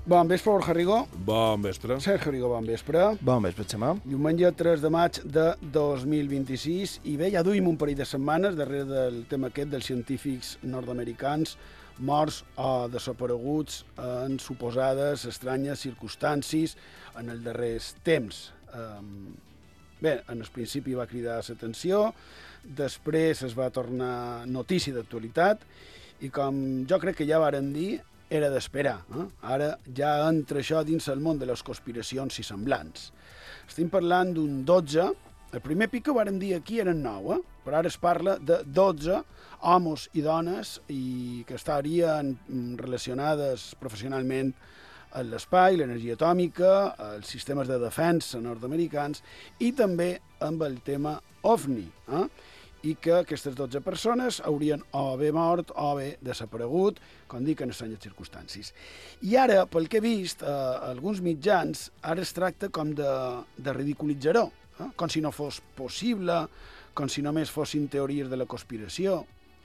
Bon vespre, Borja Rigo. Bon vespre. Sergio Rigo, bon vespre. Bon vespre, Xemà. Diumenge 3 de maig de 2026 i bé, ja duim un parell de setmanes darrere del tema aquest dels científics nord-americans morts o desapareguts en suposades estranyes circumstàncies en els darrers temps. Bé, en el principi va cridar l'atenció, després es va tornar notícia d'actualitat i com jo crec que ja varen dir, era d'esperar. Ara ja entra això dins el món de les conspiracions i semblants. Estem parlant d'un 12, el primer pic que vàrem dir aquí eren 9, però ara es parla de 12 homes i dones i que estarien relacionades professionalment amb l'espai, l'energia atòmica, els sistemes de defensa nord-americans i també amb el tema OVNI, i que aquestes 12 persones haurien o bé mort o bé desaparegut, com dic, en estranyes circumstàncies. I ara, pel que he vist, alguns mitjans, ara es tracta com de ridiculitzar-ho, com si no fos possible, com si només fossin teories de la conspiració.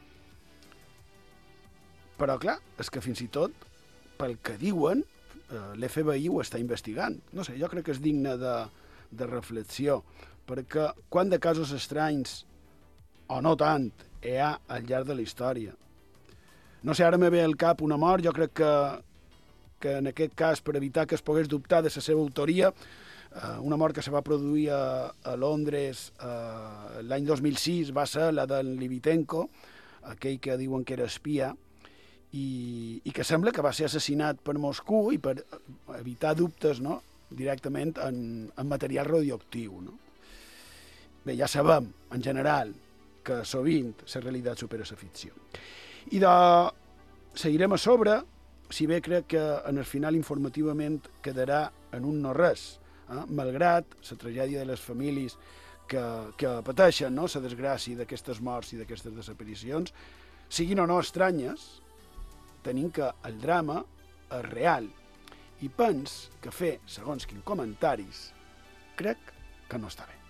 Però, clar, és que fins i tot, pel que diuen, l'FBI ho està investigant. No sé, jo crec que és digne de reflexió, perquè quant de casos estranys o no tant, hi ha al llarg de la història. No sé, ara me ve al cap una mort, jo crec que en aquest cas, per evitar que es pogués dubtar de la seva autoria, una mort que se va produir a Londres l'any 2006 va ser la d'en Livitenko, aquell que diuen que era espia, i que sembla que va ser assassinat per Moscou i per evitar dubtes, no?, directament en material radioactiu. No? Bé, ja sabem, en general, que sovint la realitat supera la ficció. I seguirem a sobre, si bé crec que en el final informativament quedarà en un no res, malgrat la tragèdia de les famílies que pateixen, no?, la desgràcia d'aquestes morts i d'aquestes desaparicions, siguin o no estranyes, tenim que el drama és real i pens que fer segons quins comentaris crec que no està bé.